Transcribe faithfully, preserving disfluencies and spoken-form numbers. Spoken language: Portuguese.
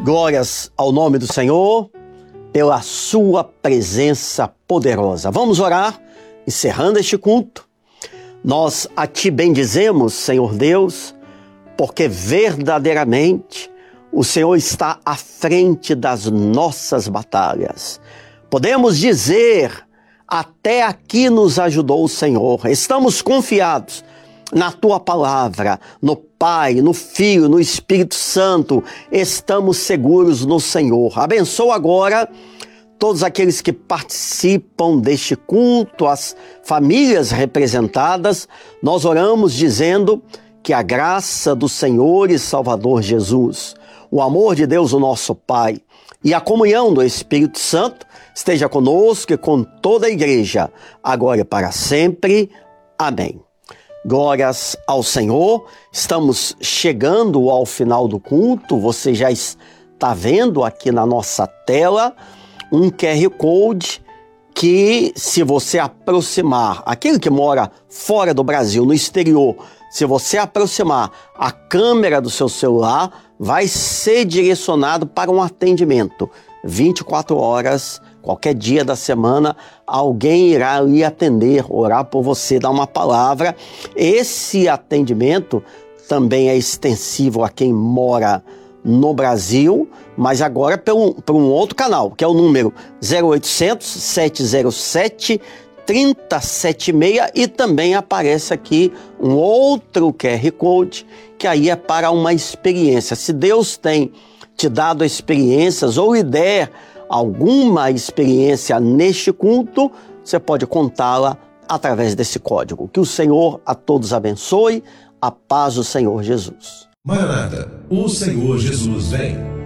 Glórias ao nome do Senhor, pela sua presença poderosa. Vamos orar, encerrando este culto. Nós a Ti bendizemos, Senhor Deus, porque verdadeiramente o Senhor está à frente das nossas batalhas. Podemos dizer, até aqui nos ajudou o Senhor. Estamos confiados na Tua palavra, no Pai, no Filho, no Espírito Santo. Estamos seguros no Senhor. Abençoa agora todos aqueles que participam deste culto, as famílias representadas. Nós oramos dizendo que a graça do Senhor e Salvador Jesus, o amor de Deus, o nosso Pai, e a comunhão do Espírito Santo esteja conosco e com toda a igreja, agora e para sempre. Amém. Glórias ao Senhor. Estamos chegando ao final do culto. Você já está vendo aqui na nossa tela um Q R Code que, se você aproximar, aquele que mora fora do Brasil, no exterior, se você aproximar a câmera do seu celular, vai ser direcionado para um atendimento. vinte e quatro horas, qualquer dia da semana, alguém irá lhe atender, orar por você, dar uma palavra. Esse atendimento também é extensivo a quem mora no Brasil, mas agora por um, por um outro canal, que é o número zero oitocentos, sete zero sete, três zero sete seis, e também aparece aqui um outro Q R Code, que aí é para uma experiência. Se Deus tem te dado experiências ou lhe der alguma experiência neste culto, você pode contá-la através desse código. Que o Senhor a todos abençoe. A paz do Senhor Jesus. Maranata, o Senhor Jesus vem.